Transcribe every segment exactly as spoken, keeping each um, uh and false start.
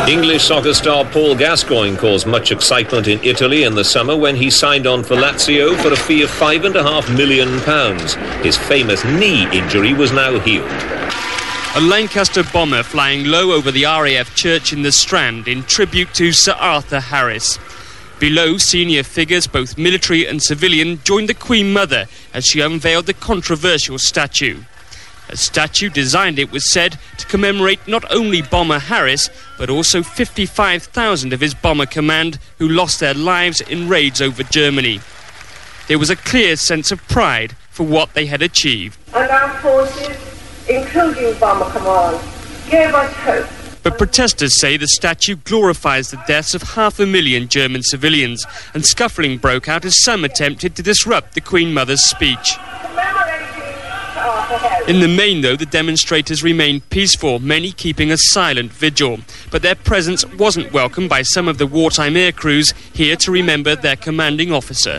English soccer star Paul Gascoigne caused much excitement in Italy in the summer when he signed on for Lazio for a fee of five and a half million pounds. His famous knee injury was now healed. A Lancaster bomber flying low over the R A F church in the Strand in tribute to Sir Arthur Harris. Below, senior figures, both military and civilian, joined the Queen Mother as she unveiled the controversial statue. A statue designed, it was said, to commemorate not only Bomber Harris, but also fifty-five thousand of his bomber command who lost their lives in raids over Germany. There was a clear sense of pride for what they had achieved. And our forces, including Bomber Command, gave us hope. But protesters say the statue glorifies the deaths of half a million German civilians, and scuffling broke out as some attempted to disrupt the Queen Mother's speech. In the main, though, the demonstrators remained peaceful, many keeping a silent vigil. But their presence wasn't welcomed by some of the wartime air crews here to remember their commanding officer.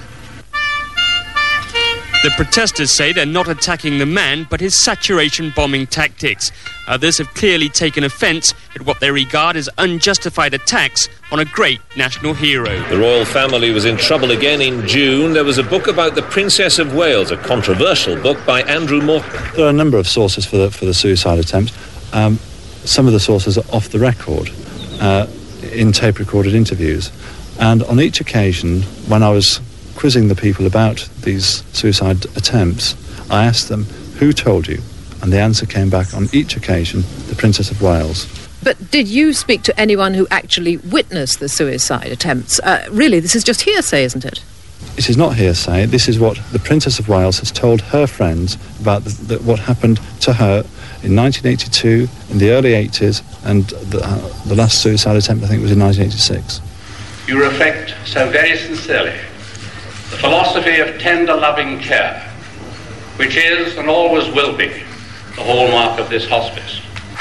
The protesters say they're not attacking the man, but his saturation bombing tactics. Others have clearly taken offence at what they regard as unjustified attacks on a great national hero. The royal family was in trouble again in June. There was a book about the Princess of Wales, a controversial book by Andrew Morton. There are a number of sources for the, for the suicide attempt. Um, some of the sources are off the record, uh, in tape-recorded interviews. And on each occasion, when I was quizzing the people about these suicide attempts, I asked them, who told you? And the answer came back on each occasion, the Princess of Wales. But did you speak to anyone who actually witnessed the suicide attempts? Uh, really, this is just hearsay, isn't it? It is not hearsay. This is what the Princess of Wales has told her friends about the, the, what happened to her in nineteen eighty-two, in the early eighties, and the, uh, the last suicide attempt, I think, was in nineteen eighty-six. You reflect so very sincerely the philosophy of tender, loving care, which is and always will be the hallmark of this hospice.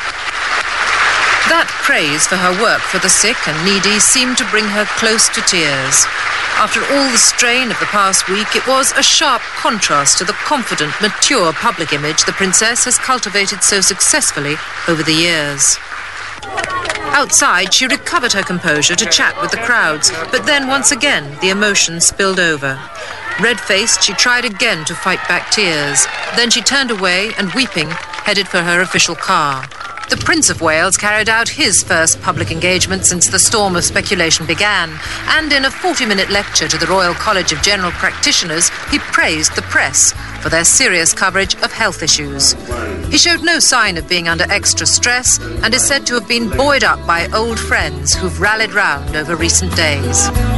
That praise for her work for the sick and needy seemed to bring her close to tears. After all the strain of the past week, it was a sharp contrast to the confident, mature public image the Princess has cultivated so successfully over the years. Outside, she recovered her composure to chat with the crowds, but then once again the emotion spilled over. Red-faced, she tried again to fight back tears. Then she turned away and, weeping, headed for her official car. The Prince of Wales carried out his first public engagement since the storm of speculation began, and in a forty-minute lecture to the Royal College of General Practitioners, he praised the press for their serious coverage of health issues. He showed no sign of being under extra stress and is said to have been buoyed up by old friends who've rallied round over recent days.